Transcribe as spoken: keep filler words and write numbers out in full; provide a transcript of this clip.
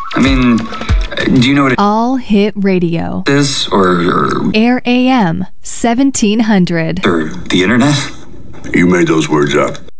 I mean, uh, do you know what it All Hit Radio. is? Or, or, Air A M seventeen hundred. or the internet? You made those words up.